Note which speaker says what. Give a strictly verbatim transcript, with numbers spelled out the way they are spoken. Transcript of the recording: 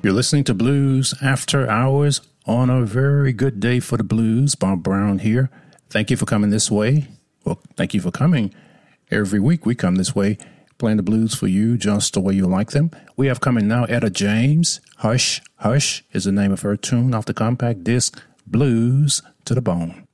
Speaker 1: You're listening to Blues After Hours on a very good day for the blues. Bob Brown here. Thank you for coming this way. Well, thank you for coming. Every week we come this way, playing the blues for you just the way you like them. We have coming now Etta James. Hush, Hush is the name of her tune off the compact disc Blues to the Bone.